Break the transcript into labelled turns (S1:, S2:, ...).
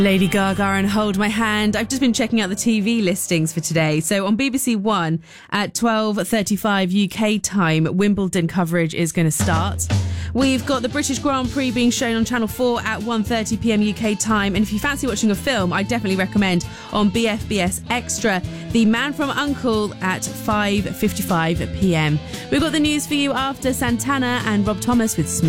S1: Lady Gaga and Hold My Hand. I've just been checking out the TV listings for today. So on BBC One at 12:35 UK time, Wimbledon coverage is going to start. We've got the British Grand Prix being shown on Channel 4 at 1:30pm UK time. And if you fancy watching a film, I definitely recommend on BFBS Extra, The Man from U.N.C.L.E. at 5:55pm. We've got the news for you after Santana and Rob Thomas with Smooth.